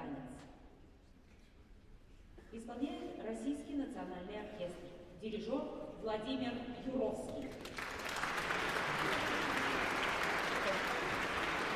танец. Исполняет Российский национальный оркестр. Дирижер Владимир Юровский.